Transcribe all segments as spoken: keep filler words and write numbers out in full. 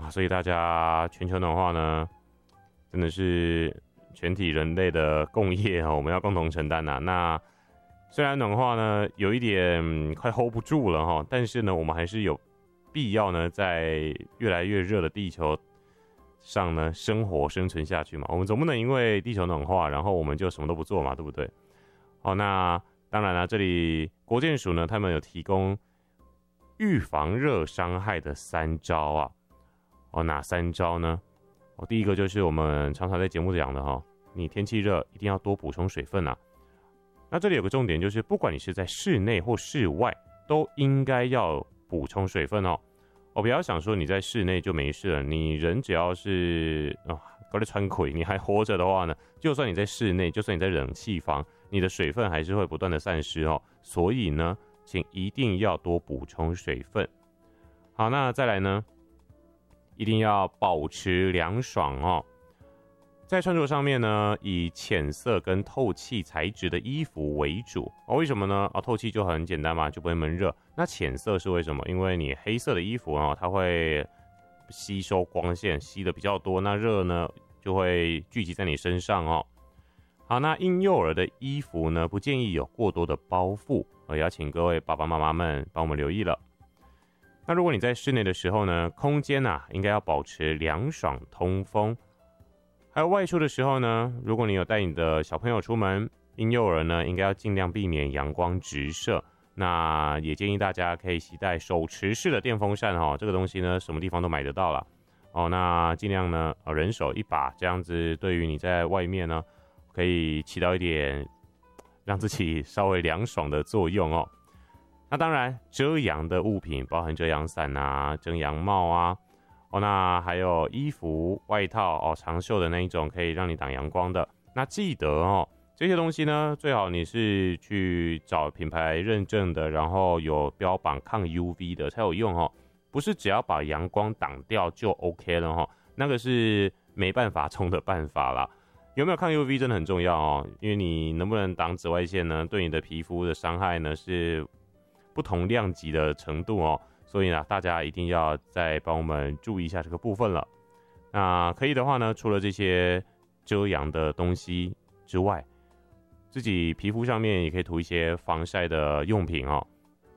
啊，所以大家全球暖化呢，真的是全体人类的共业哦，我们要共同承担呐、啊。那虽然暖化呢有一点、嗯、快 hold 不住了哈，但是呢，我们还是有必要呢，在越来越热的地球上呢生活生存下去嘛。我们总不能因为地球暖化，然后我们就什么都不做嘛，对不对？好，那当然了，这里国健署呢，他们有提供预防热伤害的三招啊。哦，哪三招呢？哦，第一个就是我们常常在节目讲的哈，你天气热一定要多补充水分啊。那这里有个重点就是，不管你是在室内或室外，都应该要补充水分哦。哦，不要想说你在室内就没事了，你人只要是啊，搞得穿溃，你还活着的话呢，就算你在室内，就算你在冷气房，你的水分还是会不断的散失哦。所以呢，请一定要多补充水分。好，那再来呢，一定要保持凉爽哦。在穿着上面呢，以浅色跟透气材质的衣服为主哦。为什么呢？啊，透气就很简单嘛，就不会闷热。那浅色是为什么？因为你黑色的衣服啊，它会吸收光线，吸的比较多，那热呢就会聚集在你身上哦。好，那婴幼儿的衣服呢，不建议有过多的包覆，也要请各位爸爸妈妈们帮我们留意了。那如果你在室内的时候呢，空间啊应该要保持凉爽通风。还有外出的时候呢，如果你有带你的小朋友出门，婴幼儿呢应该要尽量避免阳光直射。那也建议大家可以携带手持式的电风扇哦，这个东西呢什么地方都买得到啦。哦，那尽量呢人手一把，这样子对于你在外面呢可以起到一点让自己稍微凉爽的作用哦。那当然遮阳的物品包含遮阳伞啊、遮阳帽啊。哦，那还有衣服、外套哦，长袖的那一种可以让你挡阳光的。那记得哦，这些东西呢，最好你是去找品牌认证的，然后有标榜抗 U V 的才有用哦。不是只要把阳光挡掉就 OK 了哦，那个是没办法冲的办法啦。有没有抗 U V 真的很重要哦，因为你能不能挡紫外线呢，对你的皮肤的伤害呢是不同量级的程度哦。所以呢，大家一定要再帮我们注意一下这个部分了。那可以的话呢，除了这些遮阳的东西之外，自己皮肤上面也可以涂一些防晒的用品哦。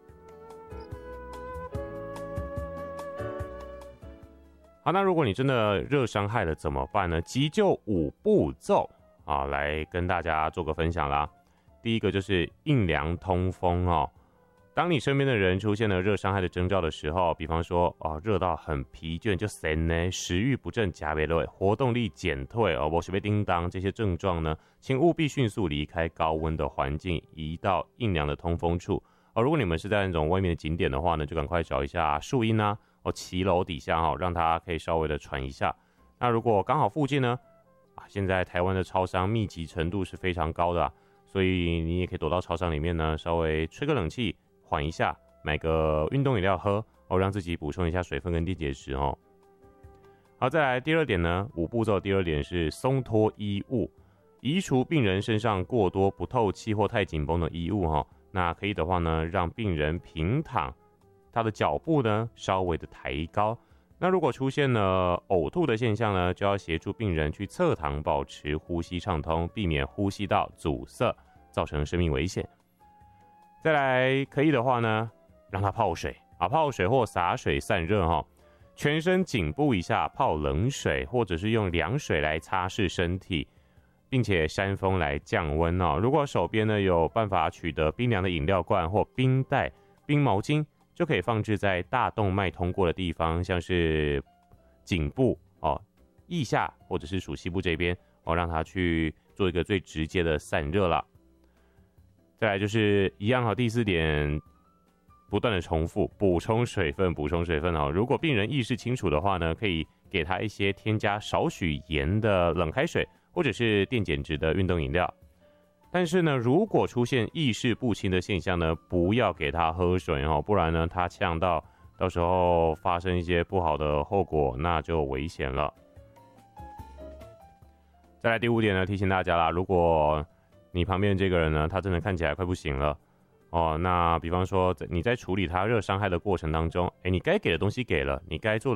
好，那如果你真的热伤害了怎么办呢？急救五步骤啊，来跟大家做个分享啦。第一个就是应凉通风哦。当你身边的人出现了热伤害的征兆的时候，比方说哦，热到很疲倦就神呢，食欲不振、加倍累、活动力减退哦，我是被叮当这些症状呢，请务必迅速离开高温的环境，移到阴凉的通风处哦。如果你们是在那种外面的景点的话呢，就赶快找一下树荫啊，哦，骑楼底下哈、哦，让它可以稍微的喘一下。那如果刚好附近呢，啊，现在台湾的超商密集程度是非常高的、啊，所以你也可以躲到超商里面呢，稍微吹个冷气。缓一下，买个运动饮料喝哦，让自己补充一下水分跟电解质哦。好，再来第二点呢，五步骤第二点是松脱衣物，移除病人身上过多不透气或太紧绷的衣物哈。那可以的话呢，让病人平躺，他的脚步呢稍微的抬高。那如果出现了呕吐的现象呢，就要协助病人去侧躺，保持呼吸畅通，避免呼吸道阻塞，造成生命危险。再来可以的话呢，让他泡水啊，泡水或洒水散热哈，全身颈部以下泡冷水，或者是用凉水来擦拭身体，并且扇风来降温哦。如果手边呢有办法取得冰凉的饮料罐或冰袋、冰毛巾，就可以放置在大动脉通过的地方，像是颈部哦、腋下或者是属膝部这边哦，让它去做一个最直接的散热啦。再来就是一样哈，第四点，不断的重复补充水分，补充水分哦。如果病人意识清楚的话呢，可以给他一些添加少许盐的冷开水，或者是电解质的运动饮料。但是呢，如果出现意识不清的现象呢，不要给他喝水哦，不然呢，他呛到，到时候发生一些不好的后果，那就危险了。再来第五点呢，提醒大家啦，如果你旁边这个人呢，他真的看起来快不行了哦。那比方说，你在处理他热伤害的过程当中，哎，你该给的东西给了，你该做